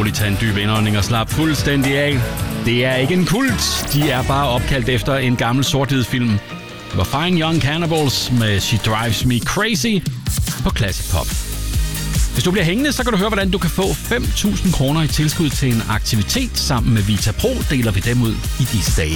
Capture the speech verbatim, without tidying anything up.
lige tage en dyb indånding og slappe fuldstændig af. Det er ikke en kult, de er bare opkaldt efter en gammel sort-hvid film. Det var Fine Young Cannibals med She Drives Me Crazy på Classic Pop. Hvis du bliver hængende, så kan du høre, hvordan du kan få fem tusind kroner i tilskud til en aktivitet. Sammen med Vita Pro deler vi dem ud i disse dage.